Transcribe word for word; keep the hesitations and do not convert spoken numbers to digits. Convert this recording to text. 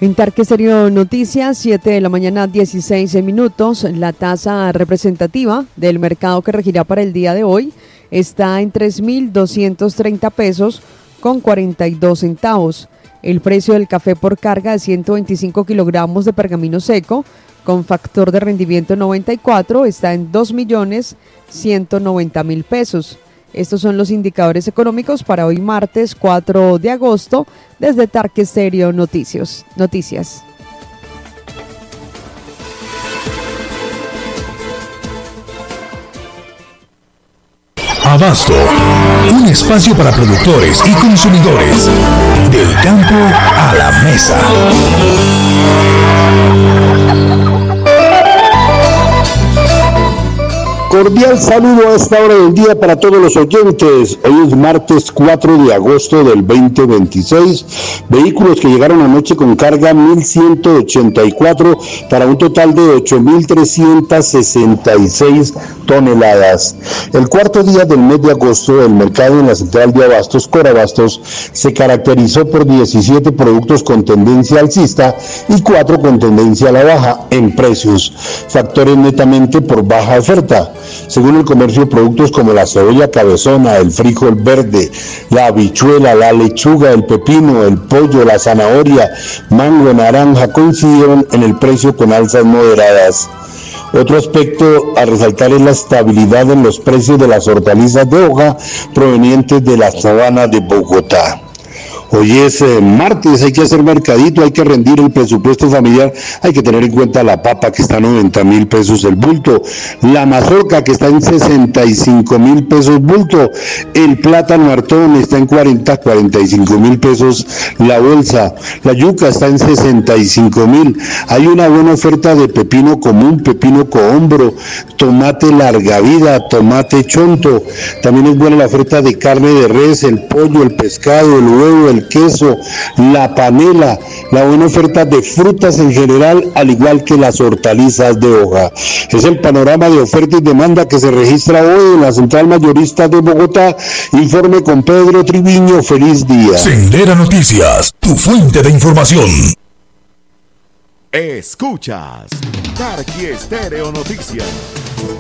En Tarque Estéreo Noticias, siete de la mañana, dieciséis minutos. La tasa representativa del mercado que regirá para el día de hoy está en tres mil doscientos treinta pesos con cuarenta y dos centavos. El precio del café por carga de ciento veinticinco kilogramos de pergamino seco con factor de rendimiento noventa y cuatro está en dos millones ciento noventa mil pesos. Estos son los indicadores económicos para hoy martes cuatro de agosto desde Tarque Estéreo Noticias. Noticias. Abasto, un espacio para productores y consumidores. Del campo a la mesa. Cordial saludo a esta hora del día para todos los oyentes. Hoy es martes cuatro de agosto del veinte veintiséis. Vehículos que llegaron anoche con carga mil ciento ochenta y cuatro para un total de ocho mil trescientas sesenta y seis toneladas. El cuarto día del mes de agosto, el mercado en la central de abastos Corabastos se caracterizó por diecisiete productos con tendencia alcista y cuatro con tendencia a la baja en precios, factores netamente por baja oferta. Según el comercio, productos como la cebolla cabezona, el frijol verde, la habichuela, la lechuga, el pepino, el pollo, la zanahoria, mango, naranja coincidieron en el precio con alzas moderadas. Otro aspecto a resaltar es la estabilidad en los precios de las hortalizas de hoja provenientes de la sabana de Bogotá. Hoy es eh, martes, hay que hacer mercadito, hay que rendir el presupuesto familiar, hay que tener en cuenta la papa que está a noventa mil pesos el bulto, la mazorca que está en sesenta y cinco mil pesos bulto, el plátano hartón está en cuarenta, cuarenta y cinco mil pesos la bolsa, la yuca está en sesenta y cinco mil, hay una buena oferta de pepino común, pepino cohombro, tomate larga vida, tomate chonto, también es buena la oferta de carne de res, el pollo, el pescado, el huevo, el queso, la panela, la buena oferta de frutas en general, al igual que las hortalizas de hoja. Es el panorama de oferta y demanda que se registra hoy en la Central Mayorista de Bogotá. Informe con Pedro Triviño. Feliz día. Sendera Noticias, tu fuente de información. Escuchas Tarque Estéreo Noticias.